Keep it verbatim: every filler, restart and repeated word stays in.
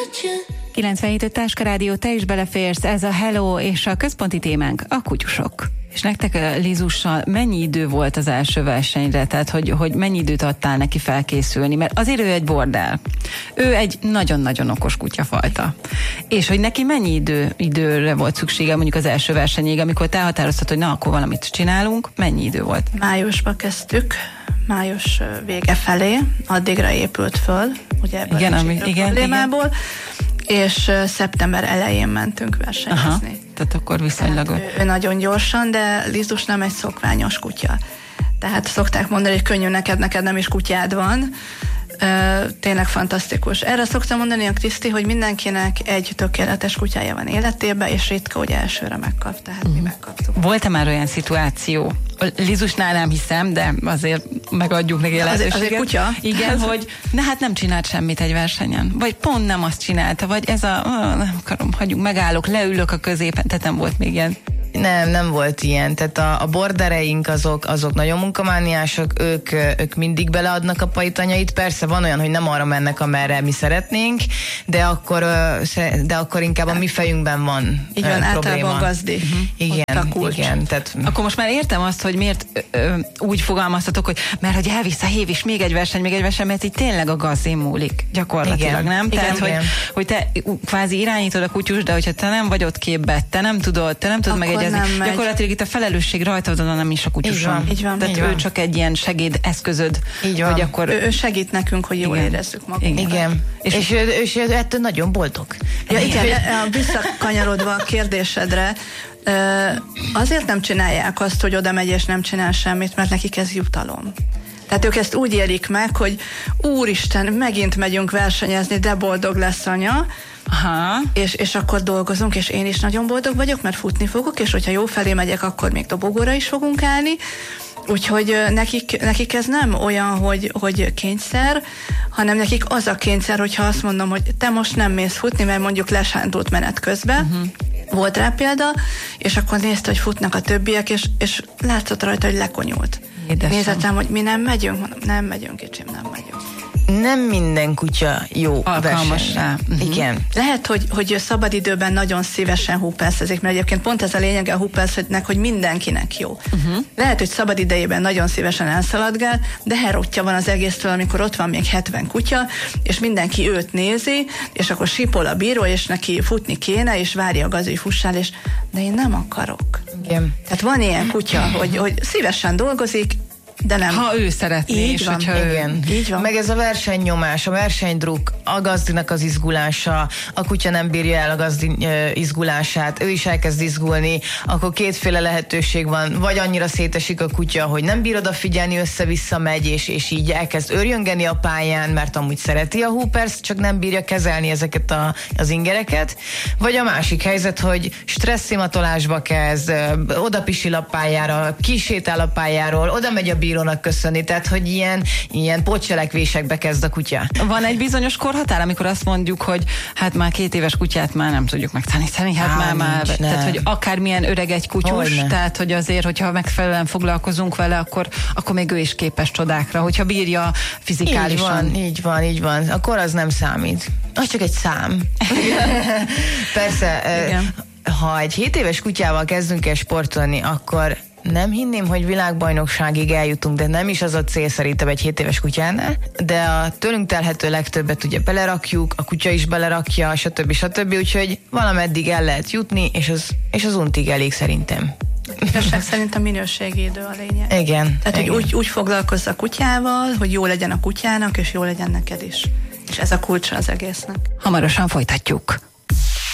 kilencvenhét öt Táska Rádió, te is beleférsz, ez a Hello, és a központi témánk a kutyusok. És nektek Lizussal mennyi idő volt az első versenyre? Tehát, hogy, hogy mennyi időt adtál neki felkészülni? Mert azért ő egy bordel. Ő egy nagyon-nagyon okos kutyafajta. És hogy neki mennyi idő, időre volt szüksége mondjuk az első versenyig, amikor te határoztad, hogy na, akkor valamit csinálunk, mennyi idő volt? Májusba kezdtük, május vége felé, addigra épült föl, ugye ebből igen, a ami, igen, problémából, igen. És szeptember elején mentünk versenyezni. Aha, tehát akkor viszonylag... Tehát ő, ő nagyon gyorsan, de Lizus nem egy szokványos kutya. Tehát szokták mondani, hogy könnyű neked, neked nem is kutyád van. Ö, tényleg fantasztikus. Erre szoktam mondani a Kriszti, hogy mindenkinek egy tökéletes kutyája van életében, és ritka, hogy elsőre megkap, tehát uh-huh. mi megkaptuk. Volt-e már olyan szituáció? Lizusnál nem hiszem, de azért megadjuk neki a lehetőséget. Azért kutya? Igen, hogy ne, hát nem csinált semmit egy versenyen. Vagy pont nem azt csinálta, vagy ez a, ó, nem akarom, hagyjuk, megállok, leülök a középen, tehát nem volt még ilyen. Nem, nem volt ilyen. Tehát a, a bordereink azok, azok nagyon munkamániások, ők, ők mindig beleadnak a pajtanyait. Persze van olyan, hogy nem arra mennek, amerre mi szeretnénk, de akkor, de akkor inkább a mi fejünkben van így van, probléma. általában gazdi. Uh-huh. Igen, igen. Tehát... Akkor most már értem azt, hogy miért ö, úgy fogalmaztatok, hogy mert hogy elvisz a hív is, még egy verseny, még egy verseny, mert így tényleg a gazdén múlik. Gyakorlatilag, igen. nem? Igen, Tehát, igen. Hogy, hogy te kvázi irányítod a kutyus, de hogyha te nem vagy ott képbe, te nem tudod, te nem tudod meg gyakorlatilag itt a felelősség rajtad van, nem is a kutyuson. Így van, Tehát így ő van. csak egy ilyen segédeszközöd. Így van. Hogy akkor ő, ő segít nekünk, hogy jól igen. érezzük magunkat. Igen. És, és, ő, és ő ettől nagyon boldog. Ja, igen, visszakanyarodva a kérdésedre, azért nem csinálják azt, hogy oda megy és nem csinál semmit, mert nekik ez jutalom. Tehát ők ezt úgy élik meg, hogy úristen, megint megyünk versenyezni, de boldog lesz anya, aha. És, és akkor dolgozunk, és én is nagyon boldog vagyok, mert futni fogok, és hogyha jó felé megyek, akkor még dobogóra is fogunk állni. Úgyhogy nekik, nekik ez nem olyan, hogy, hogy kényszer, hanem nekik az a kényszer, hogyha azt mondom, hogy te most nem mész futni, mert mondjuk lesántult menet közben, uh-huh. volt rá példa, és akkor nézte, hogy futnak a többiek, és, és látszott rajta, hogy lekonyult. Nézettem, hogy mi nem megyünk, mondom, nem megyünk, kicsim, nem megyünk. Nem minden kutya jó versenyre. Uh-huh. Igen. Lehet, hogy, hogy szabadidőben nagyon szívesen húpelszezik, mert egyébként pont ez a lényege a húpelsznek, hogy mindenkinek jó. Uh-huh. Lehet, hogy szabadidejében nagyon szívesen elszaladgál, de herottja van az egésztől, amikor ott van még hetven kutya, és mindenki őt nézi, és akkor sipol a bíró, és neki futni kéne, és várja a gazdi, hogy fussál, és de én nem akarok. Igen. Tehát van ilyen kutya, hogy, hogy szívesen dolgozik, de nem. Ha ő szeretné, így és van, hogyha igen. Így van. Meg ez a versenynyomás, a versenydruk, a gazdinak az izgulása, a kutya nem bírja el a gazdi uh, izgulását, ő is elkezd izgulni, akkor kétféle lehetőség van, vagy annyira szétesik a kutya, hogy nem bír odafigyelni, össze-vissza megy, és, és így elkezd őrjöngeni a pályán, mert amúgy szereti a hoopers, csak nem bírja kezelni ezeket a, az ingereket, vagy a másik helyzet, hogy stresszimatolásba kezd, uh, oda pisil a pályára, kisétál a pályáról, oda megy a bírónak köszönni, tehát hogy ilyen, ilyen pótcselekvésekbe kezd a kutya. Van egy bizonyos korhatár, amikor azt mondjuk, hogy hát már két éves kutyát már nem tudjuk megtanítani, hát Á, már, már nincs, tehát hogy akármilyen öreg egy kutyus, Hogyne. tehát hogy azért, hogyha megfelelően foglalkozunk vele, akkor, akkor még ő is képes csodákra, hogyha bírja fizikálisan. Így van, így van, így van. A kor az nem számít. Az csak egy szám. Persze, Igen. ha egy hét éves kutyával kezdünk el sportolni, akkor nem hinném, hogy világbajnokságig eljutunk, de nem is az a cél szerintem egy hét éves kutyánál, de a tőlünk telhető legtöbbet ugye belerakjuk, a kutya is belerakja, stb. stb. Úgyhogy valameddig el lehet jutni, és az, és az untig elég szerintem. Igazság szerint a minőségi idő a lényeg. Igen. Tehát, igen. hogy úgy, úgy foglalkozz a kutyával, hogy jó legyen a kutyának, és jó legyen neked is. És ez a kulcsa az egésznek. Hamarosan folytatjuk.